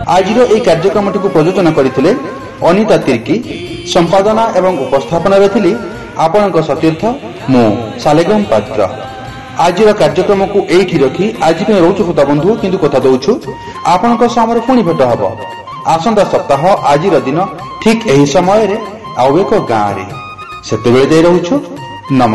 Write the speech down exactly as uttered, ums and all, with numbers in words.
ଆଜିର ଏହି କାର୍ଯ୍ୟକ୍ରମଟିକୁ ପ୍ରଯୋଜନା କରିଥିଲେ ଅନିତା ତିର୍କି, ସମ୍ପାଦନା ଏବଂ ଉପସ୍ଥାପନାରେ ଥିଲି ଆପଣଙ୍କ ସତୀର୍ଥ ମୁଁ ଶାଲିଗ୍ରାମ ପାତ୍ର। ଆଜିର କାର୍ଯ୍ୟକ୍ରମକୁ ଏଇଠି ରଖି ଆଜି ପାଇଁ ରହୁଛୁ କଥା ବନ୍ଧୁ, କିନ୍ତୁ କଥା ଦଉଛୁ ଆପଣଙ୍କ ସମୟରେ ପୁଣି ଭେଟ ହବ ଆସନ୍ତା ସପ୍ତାହ ଆଜିର ଦିନ ଠିକ ଏହି ସମୟରେ ଆଉ ଏକ ଗାଁରେ। ସେତେବେଳେ ଯାଇ ରହୁଛୁ ନମସ୍କାର।